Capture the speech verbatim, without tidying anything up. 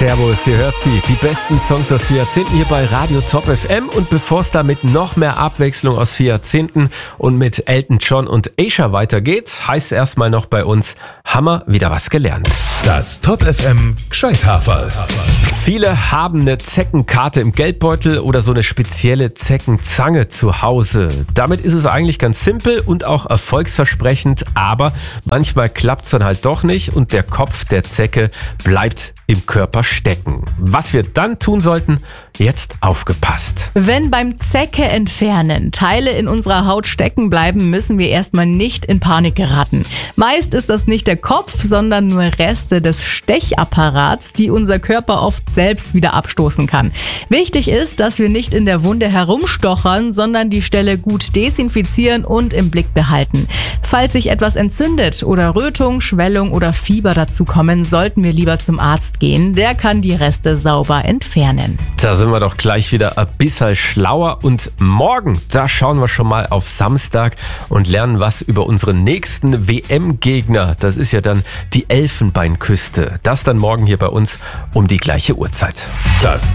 Servus, ihr hört sie, die besten Songs aus vier Jahrzehnten hier bei Radio Top F M. Und bevor es da mit noch mehr Abwechslung aus vier Jahrzehnten und mit Elton John und Asia weitergeht, heißt erstmal noch bei uns, Hammer, wieder was gelernt. Das Top F M Gscheithaferl. Viele haben eine Zeckenkarte im Geldbeutel oder so eine spezielle Zeckenzange zu Hause. Damit ist es eigentlich ganz simpel und auch erfolgsversprechend, aber manchmal klappt es dann halt doch nicht und der Kopf der Zecke bleibt im Körper stecken. Was wir dann tun sollten, jetzt aufgepasst. Wenn beim Zecke entfernen Teile in unserer Haut stecken bleiben, müssen wir erstmal nicht in Panik geraten. Meist ist das nicht der Kopf, sondern nur Reste des Stechapparats, die unser Körper oft selbst wieder abstoßen kann. Wichtig ist, dass wir nicht in der Wunde herumstochern, sondern die Stelle gut desinfizieren und im Blick behalten. Falls sich etwas entzündet oder Rötung, Schwellung oder Fieber dazu kommen, sollten wir lieber zum Arzt gehen. Der kann die Reste sauber entfernen. Da sind wir doch gleich wieder ein bisschen schlauer und morgen, da schauen wir schon mal auf Samstag und lernen was über unseren nächsten W M-Gegner. Das ist ja dann die Elfenbeinküste. Das dann morgen hier bei uns um die gleiche Uhrzeit. Das